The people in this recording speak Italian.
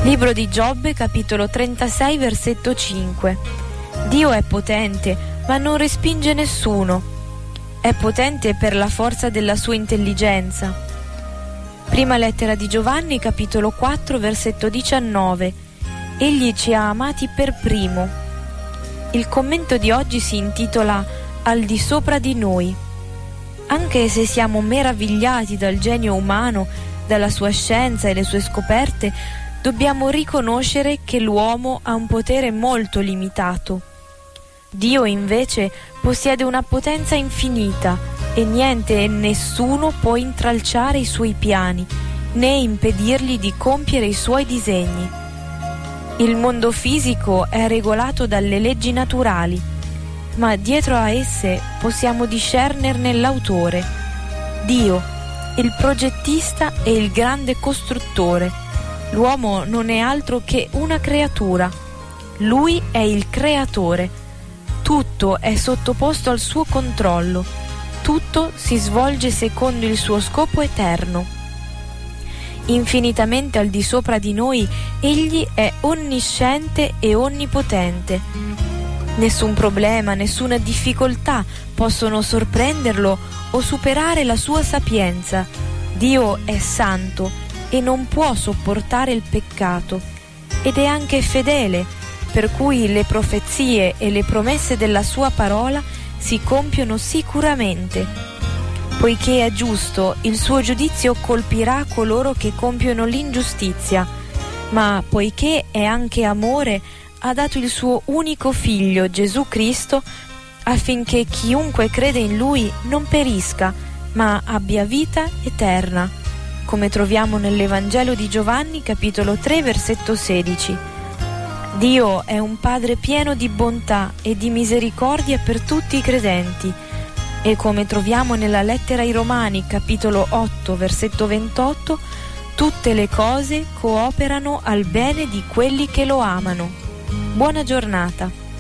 Libro di Giobbe, capitolo 36, versetto 5. Dio è potente, ma non respinge nessuno. È potente per la forza della sua intelligenza. Prima lettera di Giovanni, capitolo 4, versetto 19. Egli ci ha amati per primo. Il commento di oggi si intitola Al di sopra di noi. Anche se siamo meravigliati dal genio umano, dalla sua scienza e le sue scoperte, dobbiamo riconoscere che l'uomo ha un potere molto limitato. Dio invece possiede una potenza infinita e niente e nessuno può intralciare i suoi piani, né impedirgli di compiere i suoi disegni. Il mondo fisico è regolato dalle leggi naturali, ma dietro a esse possiamo discernerne l'autore, Dio, il progettista e il grande costruttore. L'uomo non è altro che una creatura. Lui è il creatore. Tutto è sottoposto al suo controllo. Tutto si svolge secondo il suo scopo eterno. Infinitamente al di sopra di noi, egli è onnisciente e onnipotente. Nessun problema, nessuna difficoltà possono sorprenderlo o superare la sua sapienza. Dio è santo e non può sopportare il peccato, ed è anche fedele, per cui le profezie e le promesse della sua parola si compiono sicuramente. Poiché è giusto, il suo giudizio colpirà coloro che compiono l'ingiustizia, ma poiché è anche amore, ha dato il suo unico figlio, Gesù Cristo, affinché chiunque crede in lui non perisca, ma abbia vita eterna, come troviamo nell'Evangelo di Giovanni, capitolo 3, versetto 16. Dio è un Padre pieno di bontà e di misericordia per tutti i credenti, e come troviamo nella lettera ai Romani, capitolo 8, versetto 28, tutte le cose cooperano al bene di quelli che lo amano. Buona giornata.